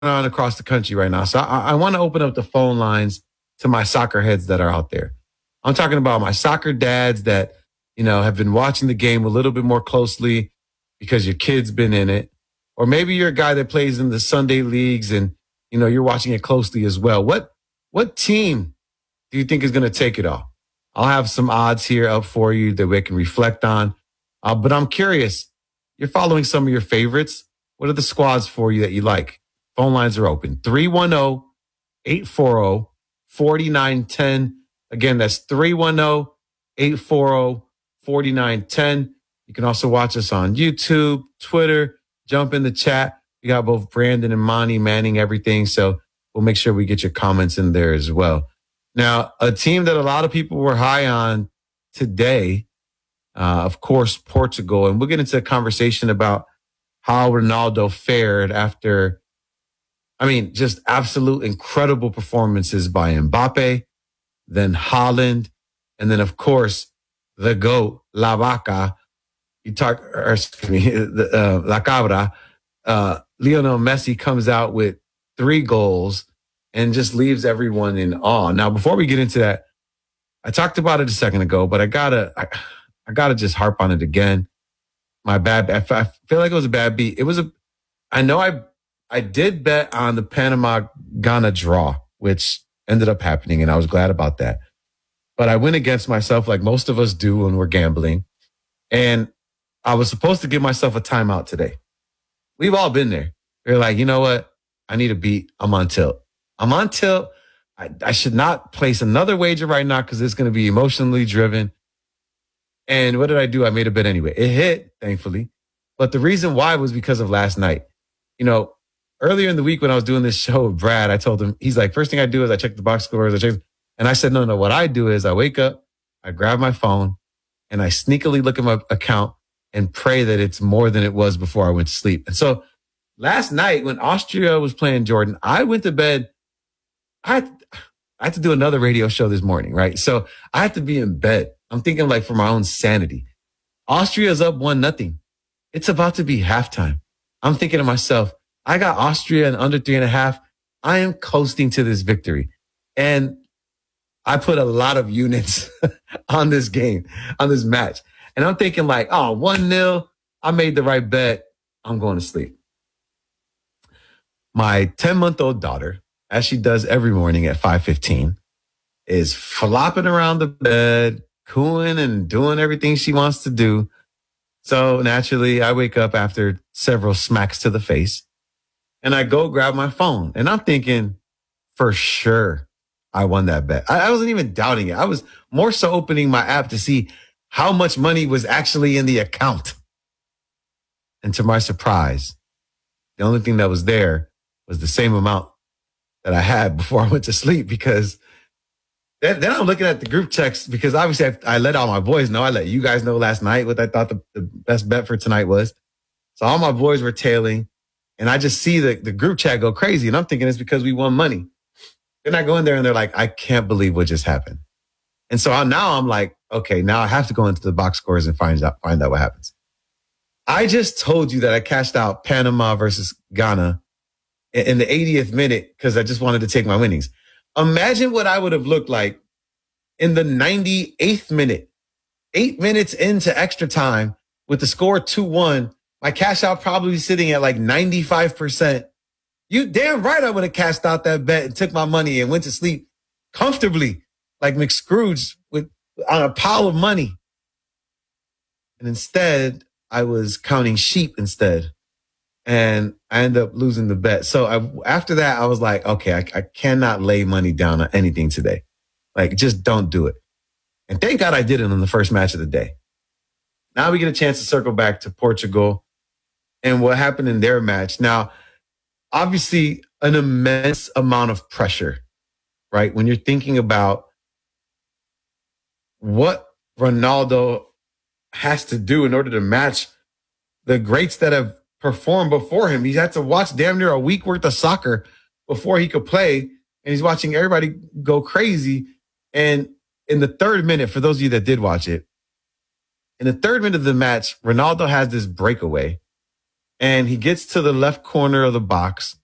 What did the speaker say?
on across the country right now. So I want to open up the phone lines to my soccer heads that are out there. I'm talking about my soccer dads that, have been watching the game a little bit more closely because your kid's been in it. Or maybe you're a guy that plays in the Sunday leagues and, you're watching it closely as well. What team do you think is going to take it all? I'll have some odds here up for you that we can reflect on. But I'm curious, you're following some of your favorites. What are the squads for you that you like? Phone lines are open. 310-840-4910. Again, that's 310-840-4910. You can also watch us on YouTube, Twitter, jump in the chat. We got both Brandon and Monty manning everything. So we'll make sure we get your comments in there as well. Now, a team that a lot of people were high on today, of course, Portugal. And we'll get into a conversation about how Ronaldo fared after, just absolute incredible performances by Mbappe, then Haaland, and then, of course, the GOAT, La Cabra, Lionel Messi comes out with 3 goals and just leaves everyone in awe. Now, before we get into that, I talked about it a second ago, but I gotta just harp on it again. My bad. I feel like it was a bad beat. I did bet on the Panama-Ghana draw, which ended up happening, and I was glad about that. But I went against myself like most of us do when we're gambling. And I was supposed to give myself a timeout today. We've all been there. We're like, you know what? I need a beat. I'm on tilt. I should not place another wager right now because it's going to be emotionally driven. And what did I do? I made a bet anyway. It hit, thankfully. But the reason why was because of last night. Earlier in the week when I was doing this show with Brad, I told him, he's like, first thing I do is I check the box scores. And I said, no, what I do is I wake up, I grab my phone, and I sneakily look at my account and pray that it's more than it was before I went to sleep. And so last night when Austria was playing Jordan, I went to bed. I had to do another radio show this morning, right? So I had to be in bed. I'm thinking like for my own sanity. Austria's up 1-0. It's about to be halftime. I'm thinking to myself, I got Austria in under 3.5. I am coasting to this victory. And I put a lot of units on this game, on this match. And I'm thinking like, 1-0. I made the right bet. I'm going to sleep. My 10-month-old daughter, as she does every morning at 5:15, is flopping around the bed, cooing and doing everything she wants to do. So naturally, I wake up after several smacks to the face and I go grab my phone. And I'm thinking, for sure, I won that bet. I wasn't even doubting it. I was more so opening my app to see how much money was actually in the account. And to my surprise, the only thing that was there was the same amount that I had before I went to sleep, because then I'm looking at the group checks, because obviously I let all my boys know. I let you guys know last night what I thought the best bet for tonight was. So all my boys were tailing, and I just see the group chat go crazy. And I'm thinking it's because we won money. Then I go in there and they're like, I can't believe what just happened. And so now I'm like, okay, now I have to go into the box scores and find out what happens. I just told you that I cashed out Panama versus Ghana in the 80th minute because I just wanted to take my winnings. Imagine what I would have looked like in the 98th minute, 8 minutes into extra time with the score 2-1. My cash out probably sitting at like 95%. You damn right I would have cashed out that bet and took my money and went to sleep comfortably like McScrooge on a pile of money. And instead, I was counting sheep instead. And I ended up losing the bet. So after that, I was like, okay, I cannot lay money down on anything today. Like, just don't do it. And thank God I did it on the first match of the day. Now we get a chance to circle back to Portugal and what happened in their match. Now, obviously, an immense amount of pressure, right? When you're thinking about what Ronaldo has to do in order to match the greats that have performed before him. He's had to watch damn near a week worth of soccer before he could play. And he's watching everybody go crazy. And in the third minute, for those of you that did watch it, in the third minute of the match, Ronaldo has this breakaway and he gets to the left corner of the box